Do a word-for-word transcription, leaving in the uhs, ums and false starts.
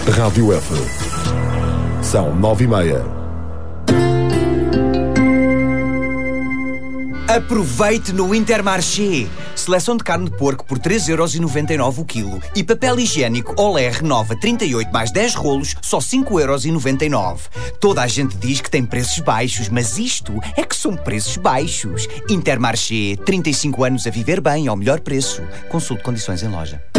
Rádio F. São nove e meia. Aproveite no Intermarché. Seleção de carne de porco por três euros e noventa e nove o quilo. E papel higiênico Olé Renova trinta e oito mais dez rolos, só cinco euros e noventa e nove. Toda a gente diz que tem preços baixos, mas isto é que são preços baixos. Intermarché, trinta e cinco anos a viver bem ao melhor preço. Consulte condições em loja.